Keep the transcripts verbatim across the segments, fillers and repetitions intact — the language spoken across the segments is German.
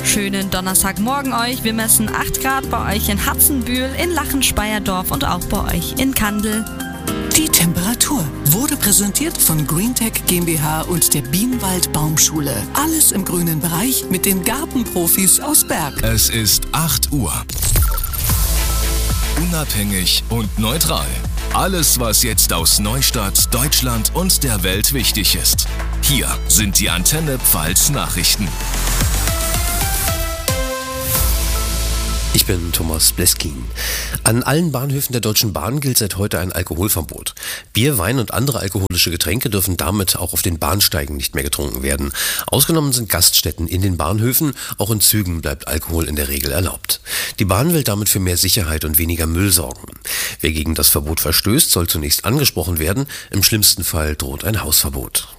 Schönen Donnerstagmorgen euch. Wir messen acht Grad bei euch in Hatzenbühl, in Lachen-Speyerdorf und auch bei euch in Kandel. Die Temperatur wurde präsentiert von Greentech GmbH und der Bienenwald Baumschule. Alles im grünen Bereich mit den Gartenprofis aus Berg. Es ist acht Uhr. Unabhängig und neutral. Alles, was jetzt aus Neustadt, Deutschland und der Welt wichtig ist. Hier sind die Antenne Pfalz Nachrichten. Ich bin Thomas Bleskin. An allen Bahnhöfen der Deutschen Bahn gilt seit heute ein Alkoholverbot. Bier, Wein und andere alkoholische Getränke dürfen damit auch auf den Bahnsteigen nicht mehr getrunken werden. Ausgenommen sind Gaststätten in den Bahnhöfen, auch in Zügen bleibt Alkohol in der Regel erlaubt. Die Bahn will damit für mehr Sicherheit und weniger Müll sorgen. Wer gegen das Verbot verstößt, soll zunächst angesprochen werden, im schlimmsten Fall droht ein Hausverbot.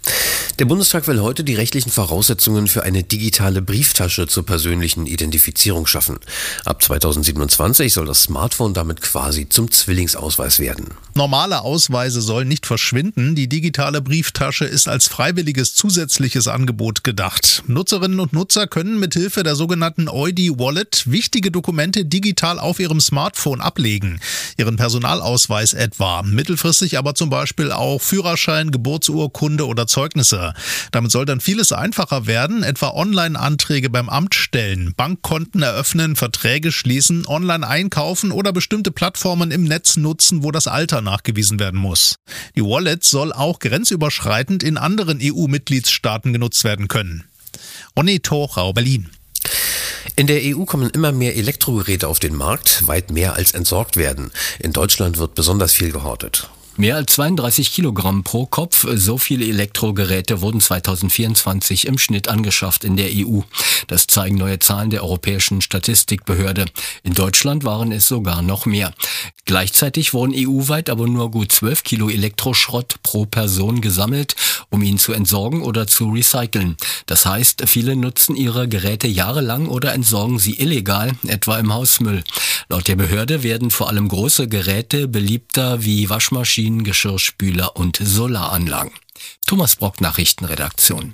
Der Bundestag will heute die rechtlichen Voraussetzungen für eine digitale Brieftasche zur persönlichen Identifizierung schaffen. Ab zweitausendsiebenundzwanzig soll das Smartphone damit quasi zum Zwillingsausweis werden. Normale Ausweise sollen nicht verschwinden. Die digitale Brieftasche ist als freiwilliges zusätzliches Angebot gedacht. Nutzerinnen und Nutzer können mithilfe der sogenannten Eudi Wallet wichtige Dokumente digital auf ihrem Smartphone ablegen. Ihren Personalausweis etwa. Mittelfristig aber zum Beispiel auch Führerschein, Geburtsurkunde oder Zeugnisse. Damit soll dann vieles einfacher werden, etwa Online-Anträge beim Amt stellen, Bankkonten eröffnen, Verträge schließen, online einkaufen oder bestimmte Plattformen im Netz nutzen, wo das Alter nachgewiesen werden muss. Die Wallet soll auch grenzüberschreitend in anderen E U-Mitgliedstaaten genutzt werden können. Ronny Torau, Berlin. In der E U kommen immer mehr Elektrogeräte auf den Markt, weit mehr als entsorgt werden. In Deutschland wird besonders viel gehortet. Mehr als zweiunddreißig Kilogramm pro Kopf, so viele Elektrogeräte wurden zweitausendvierundzwanzig im Schnitt angeschafft in der E U. Das zeigen neue Zahlen der Europäischen Statistikbehörde. In Deutschland waren es sogar noch mehr. Gleichzeitig wurden E U-weit aber nur gut zwölf Kilo Elektroschrott pro Person gesammelt, um ihn zu entsorgen oder zu recyceln. Das heißt, viele nutzen ihre Geräte jahrelang oder entsorgen sie illegal, etwa im Hausmüll. Laut der Behörde werden vor allem große Geräte beliebter wie Waschmaschinen, Geschirrspüler und Solaranlagen. Thomas Brock, Nachrichtenredaktion.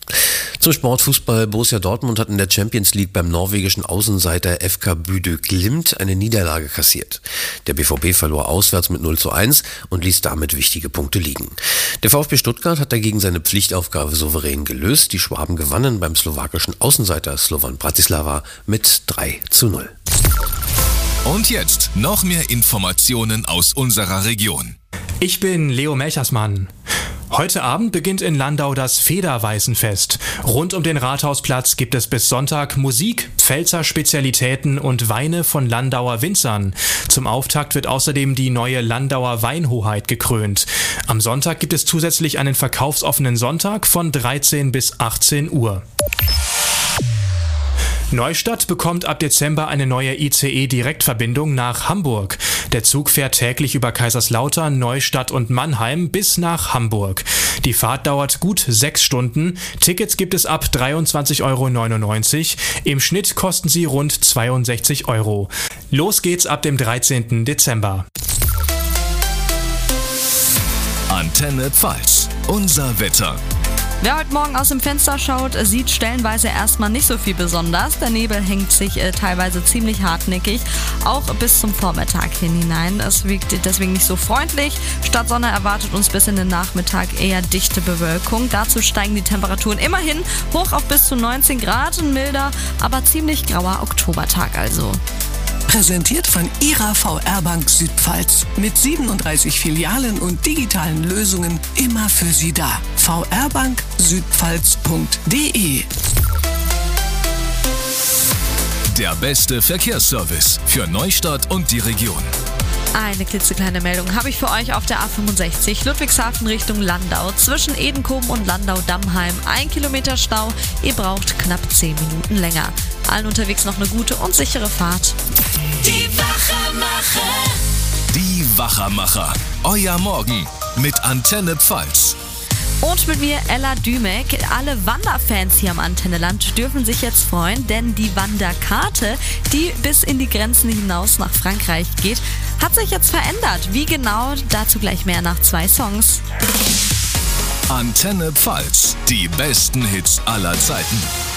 Zum Sportfußball. Borussia Dortmund hat in der Champions League beim norwegischen Außenseiter F K Bodø Glimt eine Niederlage kassiert. Der B V B verlor auswärts mit null zu eins und ließ damit wichtige Punkte liegen. Der VfB Stuttgart hat dagegen seine Pflichtaufgabe souverän gelöst. Die Schwaben gewannen beim slowakischen Außenseiter Slovan Bratislava mit drei zu null. Und jetzt noch mehr Informationen aus unserer Region. Ich bin Leo Melchersmann. Heute Abend beginnt in Landau das Federweißenfest. Rund um den Rathausplatz gibt es bis Sonntag Musik, Pfälzer Spezialitäten und Weine von Landauer Winzern. Zum Auftakt wird außerdem die neue Landauer Weinhoheit gekrönt. Am Sonntag gibt es zusätzlich einen verkaufsoffenen Sonntag von dreizehn bis achtzehn Uhr. Neustadt bekommt ab Dezember eine neue I C E-Direktverbindung nach Hamburg. Der Zug fährt täglich über Kaiserslautern, Neustadt und Mannheim bis nach Hamburg. Die Fahrt dauert gut sechs Stunden. Tickets gibt es ab dreiundzwanzig Euro neunundneunzig. Im Schnitt kosten sie rund zweiundsechzig Euro. Los geht's ab dem dreizehnten Dezember. Antenne Pfalz. Unser Wetter. Wer heute Morgen aus dem Fenster schaut, sieht stellenweise erstmal nicht so viel besonders. Der Nebel hängt sich äh, teilweise ziemlich hartnäckig, auch bis zum Vormittag hin hinein. Es wirkt deswegen nicht so freundlich. Statt Sonne erwartet uns bis in den Nachmittag eher dichte Bewölkung. Dazu steigen die Temperaturen immerhin hoch auf bis zu neunzehn Grad. Ein milder, aber ziemlich grauer Oktobertag also. Präsentiert von Ihrer V R Bank Südpfalz. Mit siebenunddreißig Filialen und digitalen Lösungen immer für Sie da. v r bank südpfalz punkt d e. Der beste Verkehrsservice für Neustadt und die Region. Eine klitzekleine Meldung habe ich für euch auf der A fünfundsechzig Ludwigshafen Richtung Landau. Zwischen Edenkoben und Landau-Dammheim ein Kilometer Stau. Ihr braucht knapp zehn Minuten länger. Allen unterwegs noch eine gute und sichere Fahrt. Die Wachermacher. Die Wachermacher. Euer Morgen mit Antenne Pfalz. Und mit mir Ella Dümek. Alle Wanderfans hier am Antenneland dürfen sich jetzt freuen, denn die Wanderkarte, die bis in die Grenzen hinaus nach Frankreich geht, hat sich jetzt verändert. Wie genau? Dazu gleich mehr nach zwei Songs. Antenne Pfalz. Die besten Hits aller Zeiten.